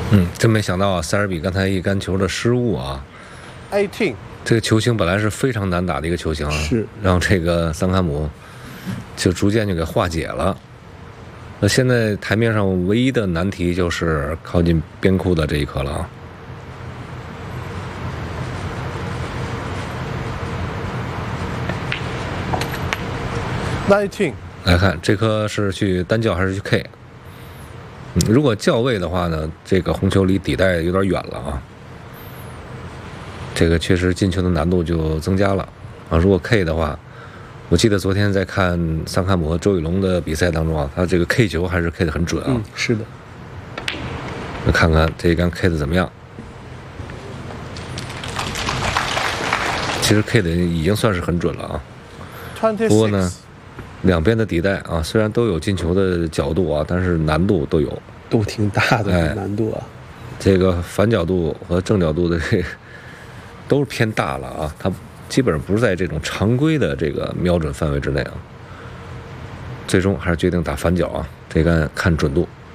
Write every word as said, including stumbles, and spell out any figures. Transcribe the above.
嗯，真没想到啊，塞尔比刚才一杆球的失误啊， eighteen。 这个球形本来是非常难打的一个球形啊， 是让这个桑坎姆就逐渐就给化解了。那现在台面上唯一的难题就是靠近边库的这一颗了啊。 nineteen。 来看这颗是去单叫还是去 K？ 嗯，如果叫位的话呢，这个红球离底袋有点远了啊。这个确实进球的难度就增加了啊！如果 K 的话，我记得昨天在看桑坎姆和周雨龙的比赛当中啊，他这个 K 球还是 K 的很准啊。 嗯，是的。 那看看这一杆 K 的怎么样？其实 K 的已经算是很准了啊。不过呢，两边的底袋啊，虽然都有进球的角度啊，但是难度都有， 都挺大的、哎、难度啊。 这个反角度和正角度的这个都是偏大了啊，它基本上不是在这种常规的这个瞄准范围之内啊。最终还是决定打反角啊，这杆看准度。